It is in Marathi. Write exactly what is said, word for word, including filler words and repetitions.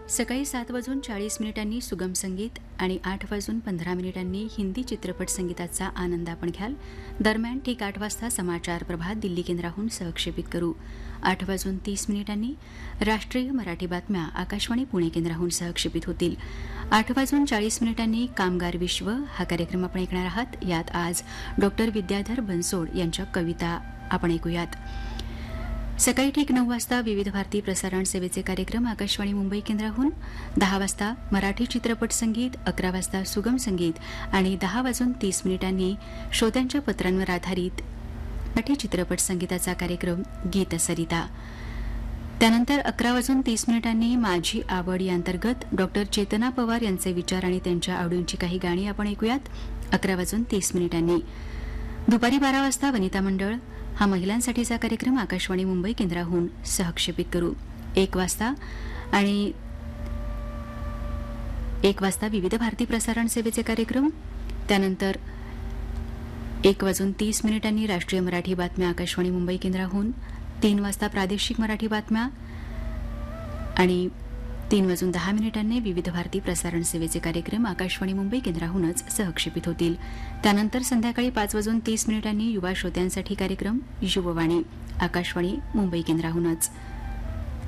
सकाळी सात वाजून चाळीस मिनिटांनी सुगम संगीत आणि आठ वाजून पंधरा मिनिटांनी हिंदी चित्रपट संगीताचा आनंद आपण घ्याल. दरम्यान ठीक आठ वाजता समाचार प्रभात दिल्ली केंद्राहून सहक्षेपित करू. आठ वाजून तीस मिनिटांनी राष्ट्रीय मराठी बातम्या आकाशवाणी पुणे केंद्राहून सहक्षेपित होतील. आठ वाजून चाळीस मिनिटांनी कामगार विश्व हा कार्यक्रम आपण ऐकणार आहात. यात आज डॉक्टर विद्याधर बनसोड यांच्या कविता आपण ऐकूयात. सकाळी ठीक नऊ वाजता विविध भारती प्रसारण सेवेचे कार्यक्रम आकाशवाणी मुंबई केंद्राहून. दहा वाजता मराठी चित्रपट संगीत, अकरा वाजता सुगम संगीत आणि दहा वाजून तीस मिनिटांनी श्रोत्यांच्या पत्रांवर आधारित मराठी चित्रपट संगीताचा कार्यक्रम गीत सरिता. त्यानंतर अकरा वाजून तीस मिनिटांनी माझी आवड या अंतर्गत डॉक्टर चेतना पवार यांचे विचार आणि त्यांच्या आवडींची काही गाणी आपण ऐकूयात. अकरा वाजून तीस मिनिटांनी दुपारी बारा वाजता वनिता मंडळ हा महिलांसाठीचा कार्यक्रम आकाशवाणी मुंबई केंद्राहून सहक्षेपित करू. एक वाजता आणि एक वाजता विविध भारती प्रसारण सेवेचे कार्यक्रम. त्यानंतर एक वाजून तीस मिनिटांनी राष्ट्रीय मराठी बातम्या आकाशवाणी मुंबई केंद्राहून. तीन वाजता प्रादेशिक मराठी बातम्या आणि तीन वाजून दहा मिनिटांनी विविध भारती प्रसारण सेवेचे कार्यक्रम आकाशवाणी मुंबई केंद्राहूनच सहक्षेपित होतील. त्यानंतर संध्याकाळी पाच वाजून तीस मिनिटांनी युवा श्रोत्यांसाठी कार्यक्रम युववाणी आकाशवाणी मुंबई केंद्राहूनच.